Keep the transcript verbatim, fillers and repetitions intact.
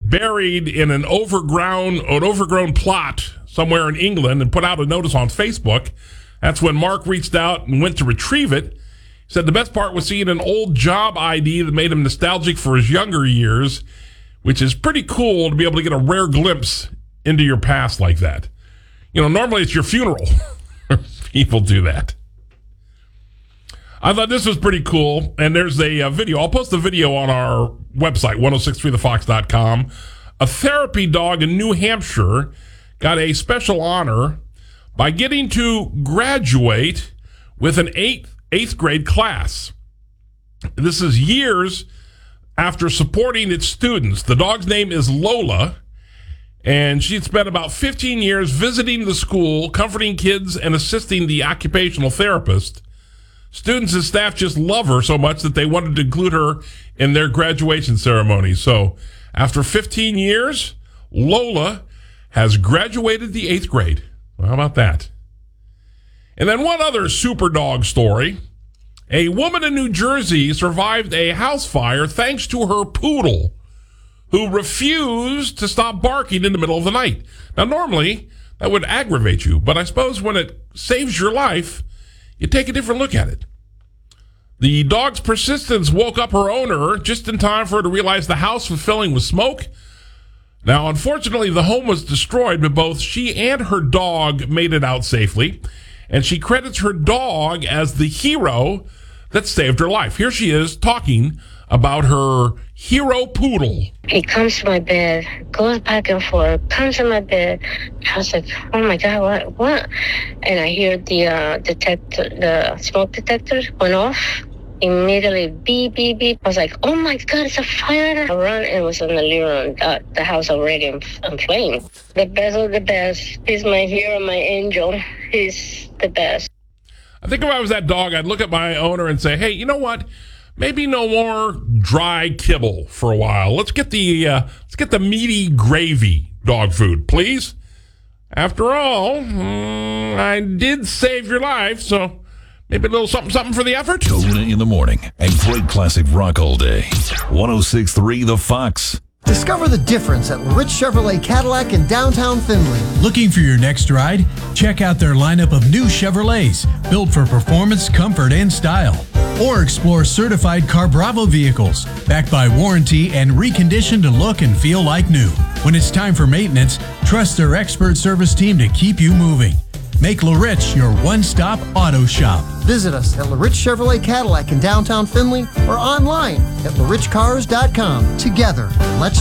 buried in an overgrown, an overgrown plot somewhere in England and put out a notice on Facebook. That's when Mark reached out and went to retrieve it. He said the best part was seeing an old job I D that made him nostalgic for his younger years, which is pretty cool to be able to get a rare glimpse into your past like that. You know, normally it's your funeral. People do that. I thought this was pretty cool, and there's a, a video. I'll post the video on our website, ten sixty-three the fox dot com. A therapy dog in New Hampshire got a special honor by getting to graduate with an eighth, eighth grade class. This is years after supporting its students. The dog's name is Lola, and she'd spent about fifteen years visiting the school, comforting kids, and assisting the occupational therapist. Students and staff just love her so much that they wanted to include her in their graduation ceremony. So after fifteen years, Lola has graduated the eighth grade. Well, how about that? And then one other super dog story. A woman in New Jersey survived a house fire thanks to her poodle, who refused to stop barking in the middle of the night. Now, normally, that would aggravate you, but I suppose when it saves your life, you take a different look at it. The dog's persistence woke up her owner just in time for her to realize the house was filling with smoke. Now, unfortunately, the home was destroyed, but both she and her dog made it out safely, and she credits her dog as the hero that saved her life. Here she is talking about her hero poodle. He comes to my bed, goes back and forth, comes to my bed. I was like, oh my God, what, what? And I hear the uh, detector, the smoke detector went off. Immediately, beep, beep, beep. I was like, oh my God, it's a fire. I run and it was in the living room, uh, the house already in, in flames. The best of the best. He's my hero, my angel. He's the best. I think if I was that dog, I'd look at my owner and say, hey, you know what? Maybe no more dry kibble for a while. Let's get the uh, let's get the meaty gravy dog food, please. After all, mm, I did save your life, so maybe a little something something for the effort. Tona in the morning and great classic rock all day. ten sixty-three The Fox. Discover the difference at Rich Chevrolet Cadillac in downtown Findlay. Looking for your next ride? Check out their lineup of new Chevrolets, built for performance, comfort, and style. Or explore certified CarBravo vehicles, backed by warranty and reconditioned to look and feel like new. When it's time for maintenance, trust their expert service team to keep you moving. Make LaRich your one-stop auto shop. Visit us at LaRich Chevrolet Cadillac in downtown Findlay or online at la rich cars dot com. Together, let's